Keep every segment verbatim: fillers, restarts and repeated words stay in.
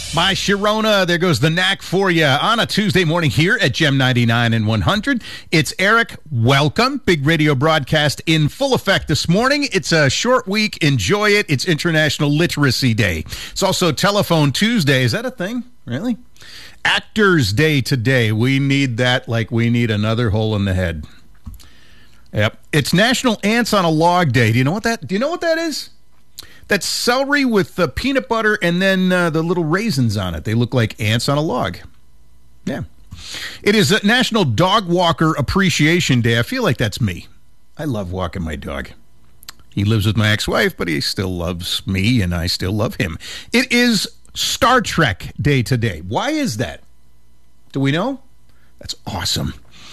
By Sharona, there goes the knack for you on a Tuesday morning here at Gem ninety-nine and one hundred. It's Eric. Welcome. Big radio broadcast in full effect this morning. It's a short week. Enjoy it. It's International Literacy Day. It's also Telephone Tuesday. Is that a thing? Really? Actors Day today. We need that like we need another hole in the head. Yep. It's National Ants on a Log Day. Do you know what that? Do you know what that is? That's celery with uh, peanut butter and then uh, the little raisins on it. They look like ants on a log. Yeah. It is a National Dog Walker Appreciation Day. I feel like that's me. I love walking my dog. He lives with my ex-wife, but he still loves me, and I still love him. It is Star Trek Day today. Why is that? Do we know? That's awesome.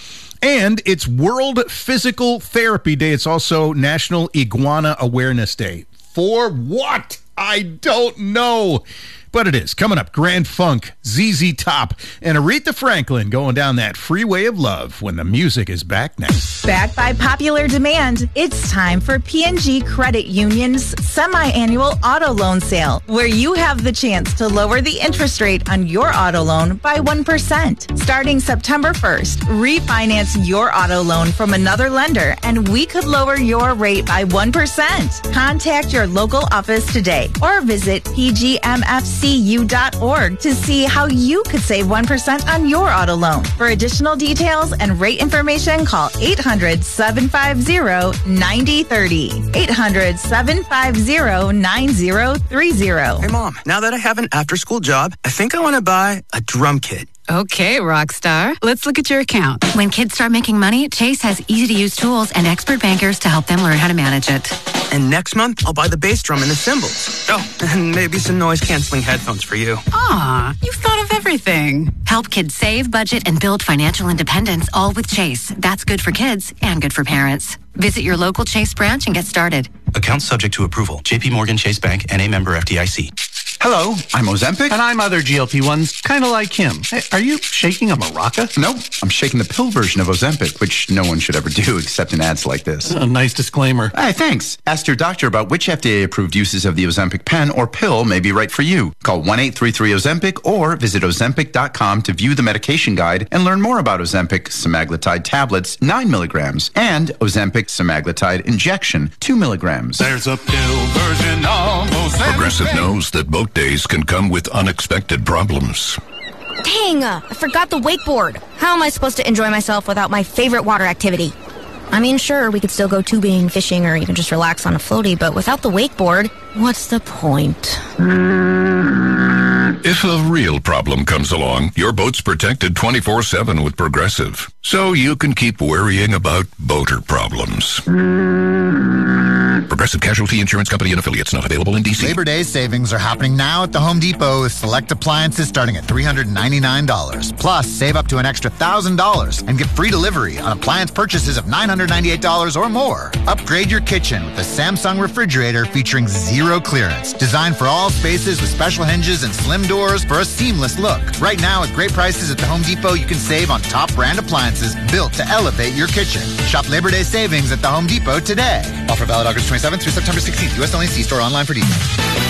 And it's World Physical Therapy Day. It's also National Iguana Awareness Day. For what? I don't know. But it is. Coming up, Grand Funk, Z Z Top, and Aretha Franklin going down that freeway of love when the music is back next. Backed by popular demand, it's time for P and G Credit Union's semi-annual auto loan sale, where you have the chance to lower the interest rate on your auto loan by one percent. Starting September first, refinance your auto loan from another lender, and we could lower your rate by one percent. Contact your local office today or visit P G M F C U dot org to see how you could save one percent on your auto loan. For additional details and rate information, call eight hundred, seven five zero, nine zero three zero. eight hundred, seven five zero, nine zero three zero. Hey, Mom, now that I have an after-school job, I think I want to buy a drum kit. Okay, Rockstar. Let's look at your account. When kids start making money, Chase has easy-to-use tools and expert bankers to help them learn how to manage it. And next month, I'll buy the bass drum and the cymbals. Oh, and maybe some noise-canceling headphones for you. Aw, you've thought of everything. Help kids save, budget, and build financial independence, all with Chase. That's good for kids and good for parents. Visit your local Chase branch and get started. Account subject to approval. J P Morgan Chase Bank, N A member F D I C. Hello, I'm Ozempic. And I'm other G L P ones, kind of like him. Hey, are you shaking a maraca? Nope, I'm shaking the pill version of Ozempic, which no one should ever do except in ads like this. A nice disclaimer. Hey, thanks. Ask your doctor about which F D A-approved uses of the Ozempic pen or pill may be right for you. Call one eight three three Ozempic or visit Ozempic dot com to view the medication guide and learn more about Ozempic semaglutide tablets, nine milligrams, and Ozempic semaglutide injection, two milligrams. There's a pill version of Ozempic. Progressive knows that boat days can come with unexpected problems. Dang, uh, I forgot the wakeboard. How am I supposed to enjoy myself without my favorite water activity? I mean, sure, we could still go tubing, fishing, or even just relax on a floaty, but without the wakeboard, what's the point? If a real problem comes along, your boat's protected twenty-four seven with Progressive, so you can keep worrying about boater problems. Progressive Casualty Insurance Company and affiliates, not available in D C. Labor Day savings are happening now at the Home Depot with select appliances starting at three hundred ninety-nine dollars. Plus, save up to an extra one thousand dollars and get free delivery on appliance purchases of nine hundred ninety-eight dollars or more. Upgrade your kitchen with the Samsung refrigerator featuring zero clearance. Designed for all spaces with special hinges and slim doors for a seamless look. Right now, at great prices at the Home Depot, you can save on top brand appliances built to elevate your kitchen. Shop Labor Day savings at the Home Depot today. Offer valid August twenty-seventh through September sixteenth. U S only. See store online for details.